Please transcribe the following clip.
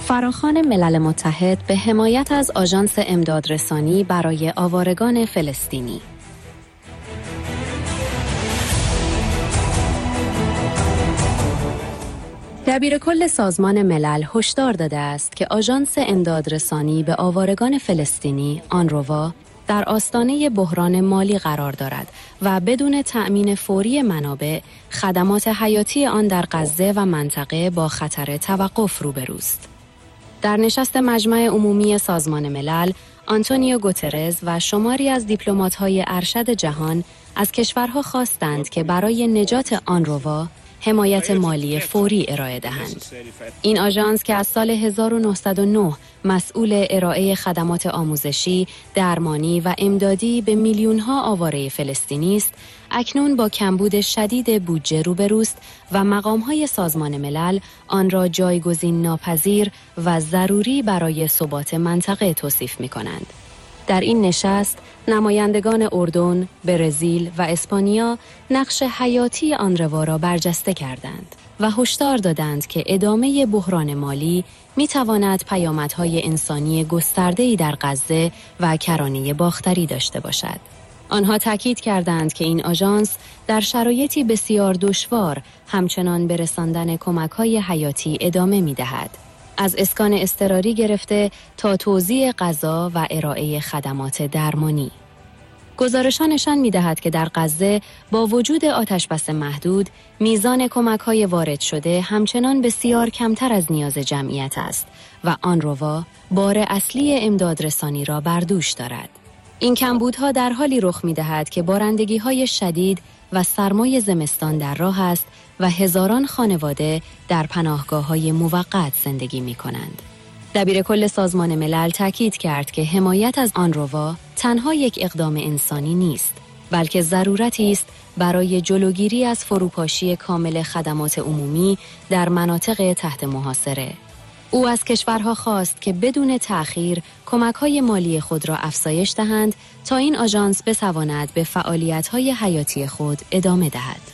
فراخوان ملل متحد به حمایت از آژانس امدادرسانی برای آوارگان فلسطینی. دبیرکل سازمان ملل هشدار داده است که آژانس امدادرسانی به آوارگان فلسطینی آنروا در آستانه بحران مالی قرار دارد و بدون تأمین فوری منابع، خدمات حیاتی آن در غزه و منطقه با خطر توقف روبروست. در نشست مجمع عمومی سازمان ملل، آنتونیو گوترز و شماری از دیپلمات‌های ارشد جهان از کشورها خواستند که برای نجات آنروا حمایت مالی فوری ارائه دهند. این آژانس که از سال 1909 مسئول ارائه خدمات آموزشی، درمانی و امدادی به میلیون‌ها آواره فلسطینی است، اکنون با کمبود شدید بودجه روبروست و مقام‌های سازمان ملل آن را جایگزین ناپذیر و ضروری برای ثبات منطقه توصیف می‌کنند. در این نشست، نمایندگان اردن، برزیل و اسپانیا نقش حیاتی آنروا را برجسته کردند و هشدار دادند که ادامه بحران مالی می‌تواند پیامدهای انسانی گسترده‌ای در غزه و کرانه باختری داشته باشد. آنها تاکید کردند که این آژانس در شرایطی بسیار دشوار همچنان به رساندن کمک‌های حیاتی ادامه می‌دهد. از اسکان اضطراری گرفته تا توزیع غذا و ارائه خدمات درمانی. گزارش‌ها نشان می‌دهد که در غزه با وجود آتش‌بس محدود، میزان کمک‌های وارد شده همچنان بسیار کمتر از نیاز جمعیت است و آنروا بار اصلی امدادرسانی را بر دوش دارد. این کمبودها در حالی رخ می‌دهد که بارندگی‌های شدید و سرمای زمستان در راه است و هزاران خانواده در پناهگاه‌های موقت زندگی می‌کنند. دبیرکل سازمان ملل تاکید کرد که حمایت از آنروا تنها یک اقدام انسانی نیست، بلکه ضرورتی است برای جلوگیری از فروپاشی کامل خدمات عمومی در مناطق تحت محاصره. او از کشورها خواست که بدون تأخیر کمک‌های مالی خود را افزایش دهند تا این آژانس بتواند به فعالیت‌های حیاتی خود ادامه دهد.